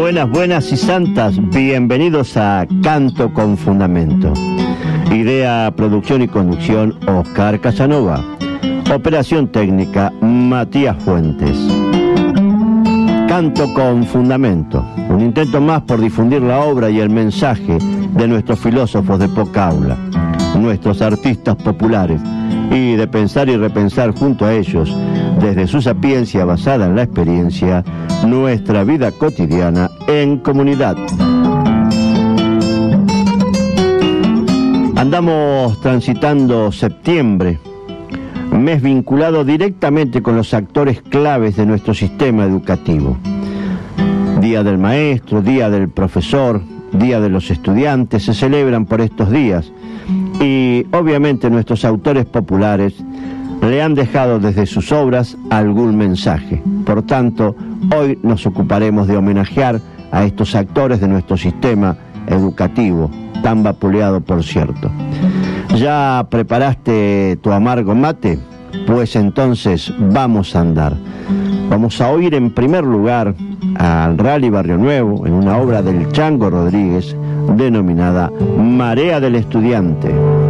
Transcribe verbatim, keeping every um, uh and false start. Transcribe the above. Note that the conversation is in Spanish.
Buenas, buenas y santas, bienvenidos a Canto con Fundamento. Idea, producción y conducción, Oscar Casanova. Operación técnica, Matías Fuentes. Canto con Fundamento, un intento más por difundir la obra y el mensaje de nuestros filósofos de poca aula, nuestros artistas populares, y de pensar y repensar junto a ellos, desde su sapiencia basada en la experiencia, nuestra vida cotidiana en comunidad. Andamos transitando septiembre, mes vinculado directamente con los actores claves de nuestro sistema educativo. Día del maestro, día del profesor, día de los estudiantes, se celebran por estos días y obviamente nuestros autores populares le han dejado desde sus obras algún mensaje. Por tanto, hoy nos ocuparemos de homenajear a estos actores de nuestro sistema educativo, tan vapuleado por cierto. ¿Ya preparaste tu amargo mate? Pues entonces vamos a andar. Vamos a oír en primer lugar al Rally Barrio Nuevo en una obra del Chango Rodríguez denominada Marea del Estudiante.